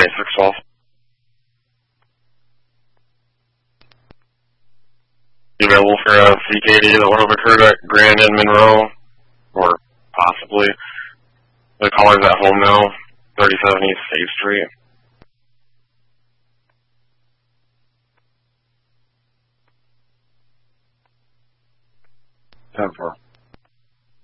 612. You available for a CKD that would have occurred at Grand and Monroe, or possibly. The caller's at home now, 37 East State Street. 10-4.